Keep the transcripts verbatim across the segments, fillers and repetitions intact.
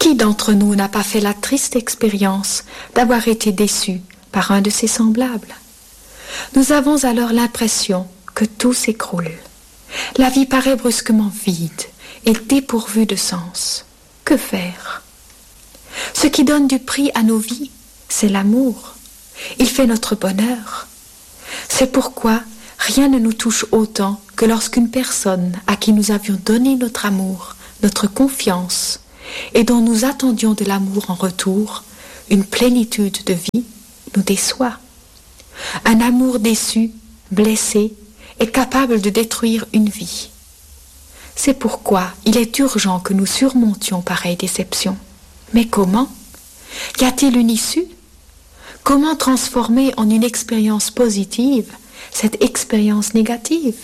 Qui d'entre nous n'a pas fait la triste expérience d'avoir été déçu par un de ses semblables? Nous avons alors l'impression que tout s'écroule. La vie paraît brusquement vide et dépourvue de sens. Que faire? Ce qui donne du prix à nos vies, c'est l'amour. Il fait notre bonheur. C'est pourquoi rien ne nous touche autant que lorsqu'une personne à qui nous avions donné notre amour, notre confiance, et dont nous attendions de l'amour en retour, une plénitude de vie, nous déçoit. Un amour déçu, blessé, est capable de détruire une vie. C'est pourquoi il est urgent que nous surmontions pareille déception. Mais comment? Y a-t-il une issue? Comment transformer en une expérience positive cette expérience négative?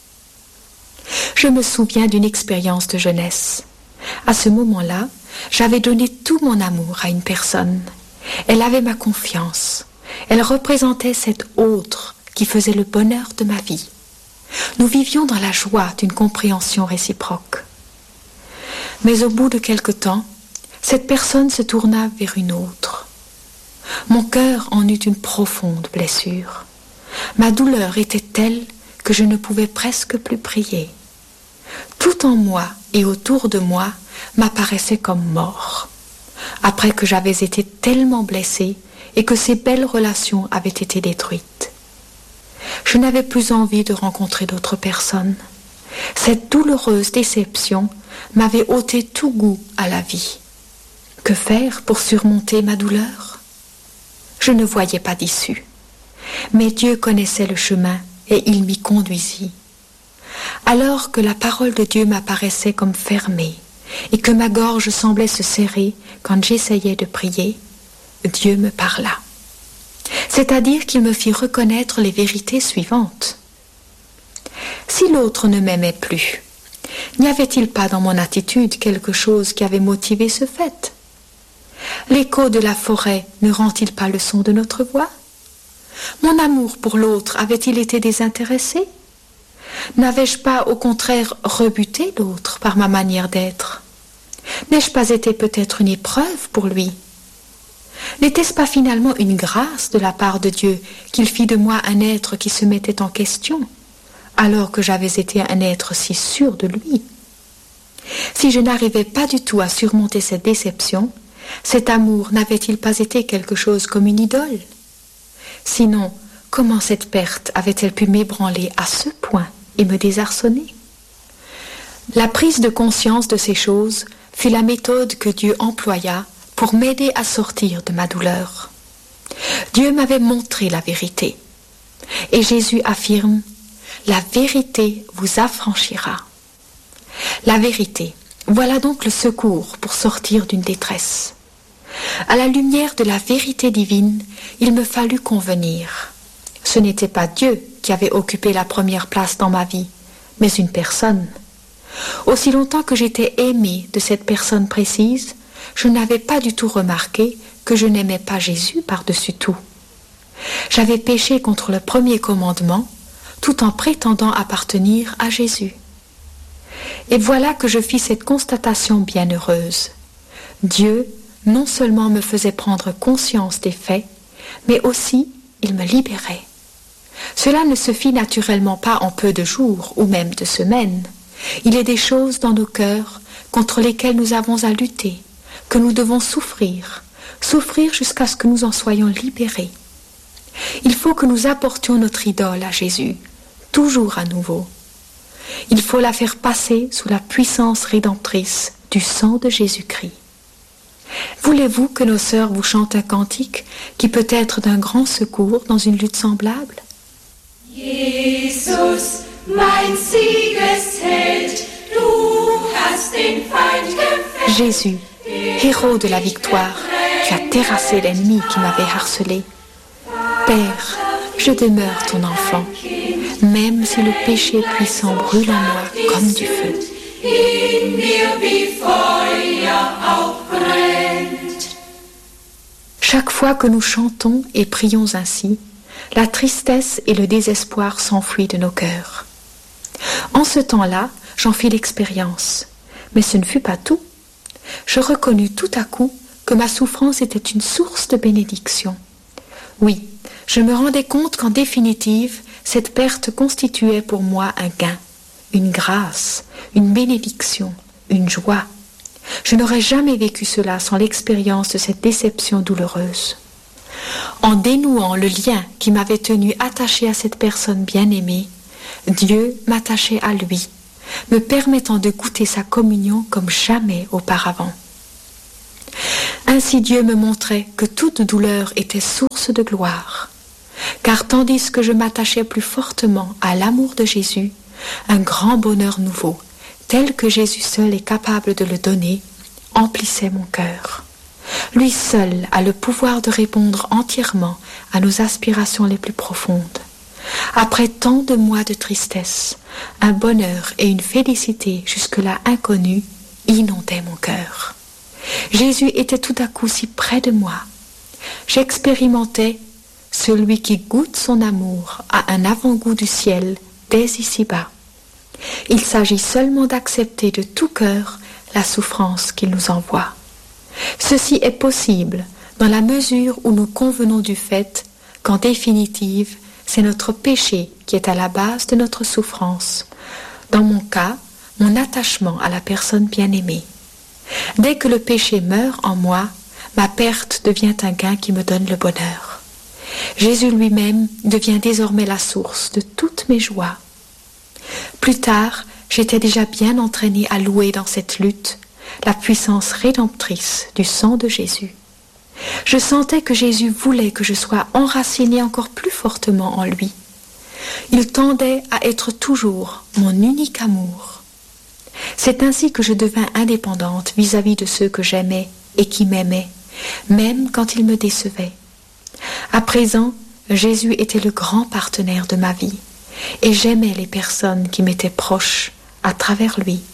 Je me souviens d'une expérience de jeunesse. À ce moment-là, j'avais donné tout mon amour à une personne. Elle avait ma confiance. Elle représentait cet autre qui faisait le bonheur de ma vie. Nous vivions dans la joie d'une compréhension réciproque. Mais au bout de quelque temps, cette personne se tourna vers une autre. Mon cœur en eut une profonde blessure. Ma douleur était telle que je ne pouvais presque plus prier. Tout en moi et autour de moi m'apparaissait comme mort, après que j'avais été tellement blessée et que ces belles relations avaient été détruites. Je n'avais plus envie de rencontrer d'autres personnes. Cette douloureuse déception m'avait ôté tout goût à la vie. Que faire pour surmonter ma douleur? Je ne voyais pas d'issue. Mais Dieu connaissait le chemin et il m'y conduisit. Alors que la parole de Dieu m'apparaissait comme fermée et que ma gorge semblait se serrer quand j'essayais de prier, Dieu me parla. C'est-à-dire qu'il me fit reconnaître les vérités suivantes. Si l'autre ne m'aimait plus, n'y avait-il pas dans mon attitude quelque chose qui avait motivé ce fait? L'écho de la forêt ne rend-il pas le son de notre voix? Mon amour pour l'autre avait-il été désintéressé? N'avais-je pas au contraire rebuté l'autre par ma manière d'être? N'ai-je pas été peut-être une épreuve pour lui? N'était-ce pas finalement une grâce de la part de Dieu qu'il fit de moi un être qui se mettait en question, alors que j'avais été un être si sûr de lui? Si je n'arrivais pas du tout à surmonter cette déception, cet amour n'avait-il pas été quelque chose comme une idole? Sinon, comment cette perte avait-elle pu m'ébranler à ce point et me désarçonner? La prise de conscience de ces choses fut la méthode que Dieu employa pour m'aider à sortir de ma douleur. Dieu m'avait montré la vérité. Et Jésus affirme, « La vérité vous affranchira ». La vérité, voilà donc le secours pour sortir d'une détresse. À la lumière de la vérité divine, il me fallut convenir. Ce n'était pas Dieu qui avait occupé la première place dans ma vie, mais une personne. Aussi longtemps que j'étais aimée de cette personne précise, je n'avais pas du tout remarqué que je n'aimais pas Jésus par-dessus tout. J'avais péché contre le premier commandement, tout en prétendant appartenir à Jésus. Et voilà que je fis cette constatation bienheureuse. Dieu non seulement me faisait prendre conscience des faits, mais aussi il me libérait. Cela ne se fit naturellement pas en peu de jours ou même de semaines. Il est des choses dans nos cœurs contre lesquelles nous avons à lutter, que nous devons souffrir, souffrir jusqu'à ce que nous en soyons libérés. Il faut que nous apportions notre idole à Jésus, toujours à nouveau. Il faut la faire passer sous la puissance rédemptrice du sang de Jésus-Christ. Voulez-vous que nos sœurs vous chantent un cantique qui peut être d'un grand secours dans une lutte semblable? Jesus, mein Siegesheld, du hast den Feind gefällt. Jésus, héros de la victoire, tu as terrassé l'ennemi qui m'avait harcelé. Père, je demeure ton enfant, même si le péché puissant brûle en moi comme du feu. In mir wie Feuer auch brennt. Chaque fois que nous chantons et prions ainsi, la tristesse et le désespoir s'enfuient de nos cœurs. En ce temps-là, j'en fis l'expérience, mais ce ne fut pas tout. je reconnus tout à coup que ma souffrance était une source de bénédiction. Oui, je me rendais compte qu'en définitive, cette perte constituait pour moi un gain, une grâce, une bénédiction, une joie. Je n'aurais jamais vécu cela sans l'expérience de cette déception douloureuse. En dénouant le lien qui m'avait tenu attaché à cette personne bien-aimée, Dieu m'attachait à lui, me permettant de goûter sa communion comme jamais auparavant. Ainsi Dieu me montrait que toute douleur était source de gloire, car tandis que je m'attachais plus fortement à l'amour de Jésus, un grand bonheur nouveau, tel que Jésus seul est capable de le donner, emplissait mon cœur. Lui seul a le pouvoir de répondre entièrement à nos aspirations les plus profondes. Après tant de mois de tristesse, un bonheur et une félicité jusque-là inconnus inondaient mon cœur. Jésus était tout à coup si près de moi. J'expérimentais celui qui goûte son amour à un avant-goût du ciel dès ici-bas. Il s'agit seulement d'accepter de tout cœur la souffrance qu'il nous envoie. Ceci est possible dans la mesure où nous convenons du fait qu'en définitive, c'est notre péché qui est à la base de notre souffrance. Dans mon cas, mon attachement à la personne bien-aimée. Dès que le péché meurt en moi, ma perte devient un gain qui me donne le bonheur. Jésus lui-même devient désormais la source de toutes mes joies. Plus tard, j'étais déjà bien entraînée à louer dans cette lutte la puissance rédemptrice du sang de Jésus. Je sentais que Jésus voulait que je sois enracinée encore plus fortement en lui. Il tendait à être toujours mon unique amour. C'est ainsi que je devins indépendante vis-à-vis de ceux que j'aimais et qui m'aimaient, même quand ils me décevaient. À présent, Jésus était le grand partenaire de ma vie, et j'aimais les personnes qui m'étaient proches à travers lui.